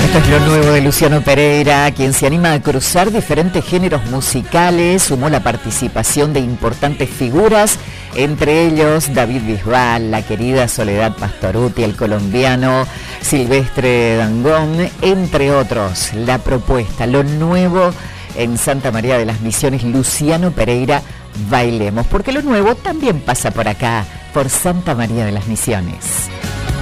Esto es lo nuevo de Luciano Pereira, quien se anima a cruzar diferentes géneros musicales, sumó la participación de importantes figuras, entre ellos David Bisbal, la querida Soledad Pastorutti, el colombiano Silvestre Dangond, entre otros. La propuesta, lo nuevo en Santa María de las Misiones, Luciano Pereira, Bailemos, porque lo nuevo también pasa por acá, por Santa María de las Misiones.